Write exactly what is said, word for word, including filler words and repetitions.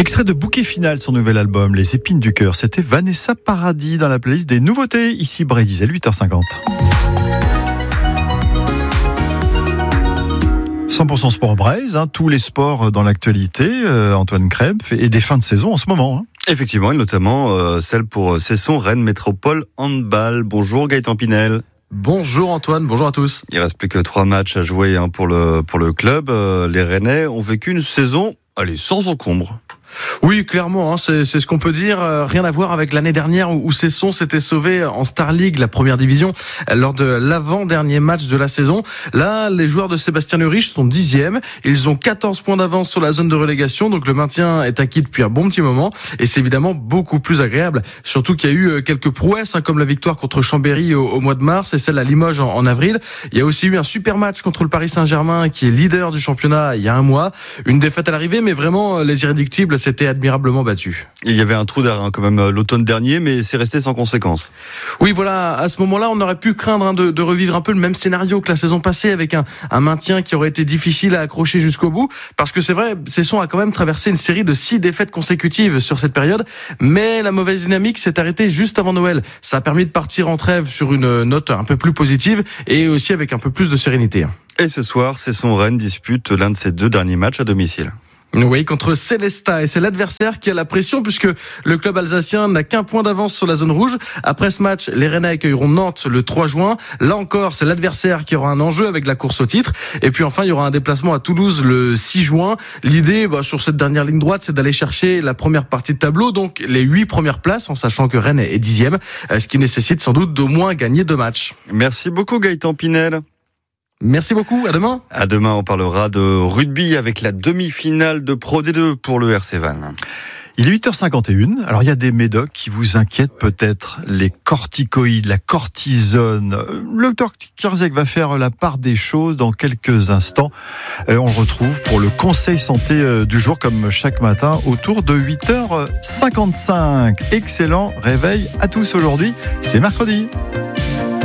Extrait de Bouquet Final, son nouvel album, Les Épines du Cœur. C'était Vanessa Paradis dans la playlist des nouveautés, ici Brésil, huit heures cinquante. cent pour cent sport Braise, hein, tous les sports dans l'actualité, euh, Antoine Kreb, et des fins de saison en ce moment. Hein. Effectivement, et notamment euh, celle pour Cesson, Rennes Métropole Handball. Bonjour Gaëtan Pinel. Bonjour Antoine, bonjour à tous. Il reste plus que trois matchs à jouer hein, pour le pour le club. Euh, les Rennais ont vécu une saison, allez, sans encombre. Oui, clairement, hein, c'est, c'est ce qu'on peut dire. Euh, rien à voir avec l'année dernière où, où Cesson s'était sauvé en Star League, la première division, lors de l'avant-dernier match de la saison. Là, les joueurs de Sébastien Leriche sont dixièmes. Ils ont quatorze points d'avance sur la zone de relégation, donc le maintien est acquis depuis un bon petit moment. Et c'est évidemment beaucoup plus agréable. Surtout qu'il y a eu quelques prouesses, hein, comme la victoire contre Chambéry au, au mois de mars et celle à Limoges en, en avril. Il y a aussi eu un super match contre le Paris Saint-Germain, qui est leader du championnat il y a un mois. Une défaite à l'arrivée, mais vraiment, les irréductibles s'étaient admirablement battus. Il y avait un trou d'air hein, quand même l'automne dernier, mais c'est resté sans conséquence. Oui, voilà, à ce moment-là, on aurait pu craindre hein, de, de revivre un peu le même scénario que la saison passée, avec un, un maintien qui aurait été difficile à accrocher jusqu'au bout, parce que c'est vrai, Cesson a quand même traversé une série de six défaites consécutives sur cette période, mais la mauvaise dynamique s'est arrêtée juste avant Noël. Ça a permis de partir en trêve sur une note un peu plus positive, et aussi avec un peu plus de sérénité. Et ce soir, Cesson-Rennes dispute l'un de ses deux derniers matchs à domicile. Oui, contre Célestat, et c'est l'adversaire qui a la pression puisque le club alsacien n'a qu'un point d'avance sur la zone rouge. Après ce match, les Rennais accueilleront Nantes le trois juin. Là encore, c'est l'adversaire qui aura un enjeu avec la course au titre. Et puis enfin, il y aura un déplacement à Toulouse le six juin. L'idée, bah, sur cette dernière ligne droite, c'est d'aller chercher la première partie de tableau, donc les huit premières places, en sachant que Rennes est dixième, ce qui nécessite sans doute d'au moins gagner deux matchs. Merci beaucoup Gaëtan Pinel. Merci beaucoup, à demain. À demain, on parlera de rugby avec la demi-finale de Pro D deux pour le R C Vannes. Il est huit heures cinquante et une. Alors, il y a des médocs qui vous inquiètent peut-être, les corticoïdes, la cortisone. Le docteur Kierzek va faire la part des choses dans quelques instants. On le retrouve pour le conseil santé du jour, comme chaque matin, autour de huit heures cinquante-cinq. Excellent réveil à tous aujourd'hui. C'est mercredi.